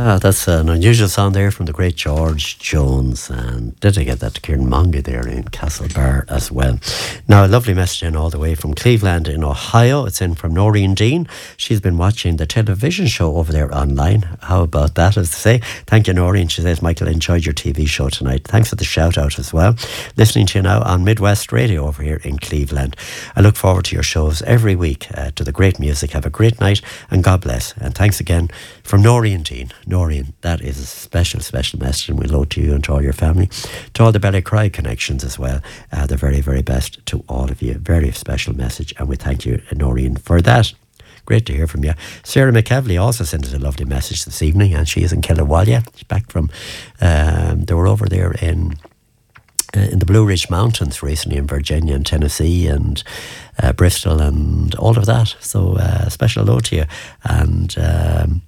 Ah, that's an unusual sound there from the great George Jones, and dedicate that to Kieran Mongy there in Castlebar as well. Now, a lovely message in all the way from Cleveland in Ohio. It's in from Noreen Dean. She's been watching the television show over there online. How about that, as they say? Thank you, Noreen. She says, Michael, enjoyed your TV show tonight. Thanks for the shout out as well. Listening to you now on Midwest Radio over here in Cleveland. I look forward to your shows every week, to the great music. Have a great night and God bless. And thanks again from Noreen Dean. Noreen, that is a special, special message, and we load to you and to all your family, to all the Ballycry connections as well. The very, very best to all of you. Very special message, and we thank you, Noreen, for that. Great to hear from you. Sarah McEvely also sent us a lovely message this evening, and she is in Kilawalla. She's back from, they were over there in the Blue Ridge Mountains recently in Virginia and Tennessee and Bristol and all of that. So special hello to you. And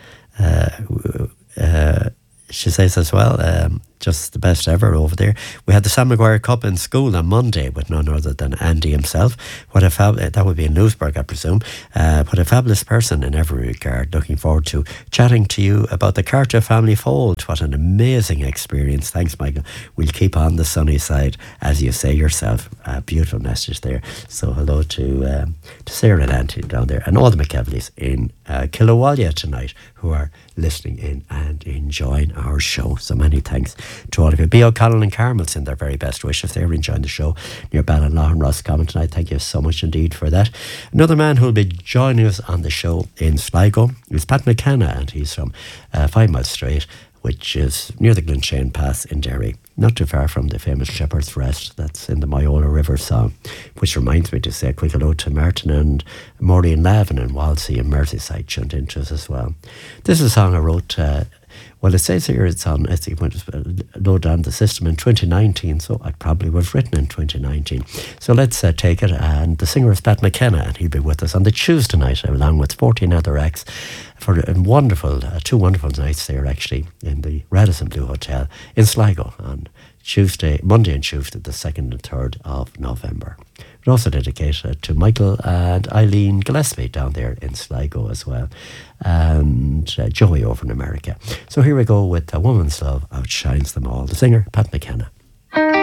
she says as well, just the best ever over there. We had the Sam Maguire Cup in school on Monday with none other than Andy himself. What a that would be in Lewisburg, I presume. What a fabulous person in every regard. Looking forward to chatting to you about the Carter family fold. What an amazing experience. Thanks, Michael. We'll keep on the sunny side, as you say yourself. A beautiful message there. So hello to Sarah and Auntie down there, and all the McEvleys in Kilawalla tonight who are listening in and enjoying our show. So many thanks to all of you. B. O'Connell and Carmel send their very best wishes. They're enjoying the show near Ballinlaw and Roscommon tonight. Thank you so much indeed for that. Another man who will be joining us on the show in Sligo is Pat McKenna, and he's from 5 Mile Straight, which is near the Glenshane Pass in Derry, not too far from the famous Shepherd's Rest that's in the Myola River song, which reminds me to say a quick hello to Martin and Maureen Lavin and Walsey and Merseyside tuned into us as well. This is a song I wrote, well, it says here it's on, as it went low down the system in 2019, so I probably would have written in 2019. So let's take it, and the singer is Pat McKenna, and he'll be with us on the Tuesday night, along with 14 other acts, for a wonderful, 2 wonderful nights there actually, in the Radisson Blue Hotel in Sligo on Monday and Tuesday, the 2nd and 3rd of November. We'd also dedicate it to Michael and Eileen Gillespie down there in Sligo as well, and Joey over in America. So here we go with A Woman's Love Outshines Them All. The singer, Pat McKenna.